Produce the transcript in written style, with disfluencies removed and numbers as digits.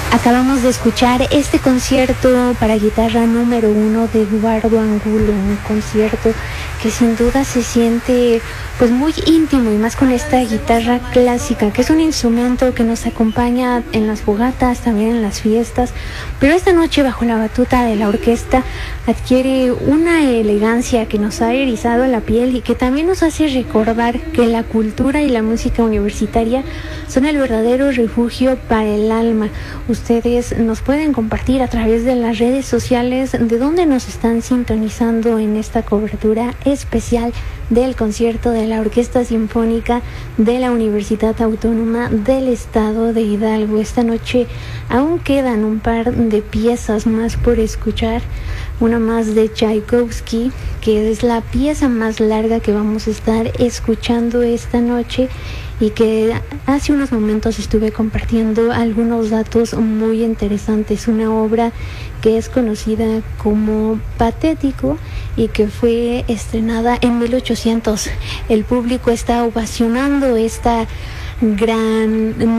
Acabamos de escuchar este concierto para guitarra número 1 de Eduardo Angulo, un concierto que sin duda se siente pues muy íntimo, y más con esta guitarra clásica, que es un instrumento que nos acompaña en las fogatas, también en las fiestas, pero esta noche bajo la batuta de la orquesta adquiere una elegancia que nos ha erizado la piel y que también nos hace recordar que la cultura y la música universitaria son el verdadero refugio para el alma. Ustedes nos pueden compartir a través de las redes sociales de dónde nos están sintonizando en esta cobertura especial del concierto de la Orquesta Sinfónica de la Universidad Autónoma del Estado de Hidalgo. Esta noche aún quedan un par de piezas más por escuchar. Una más de Tchaikovsky, que es la pieza más larga que vamos a estar escuchando esta noche, y que hace unos momentos estuve compartiendo algunos datos muy interesantes. Una obra que es conocida como Patético y que fue estrenada en 1800. El público está ovacionando esta gran